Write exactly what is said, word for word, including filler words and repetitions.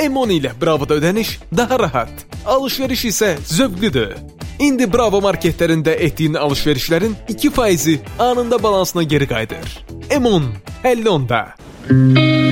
M on ilə Bravo'da ödəniş daha rahat, alışveriş isə zövqlüdür. İndi Bravo marketlərində etdiyin alışverişlərin iki faizi anında balansına geri qayıdır. M on, əlli onda.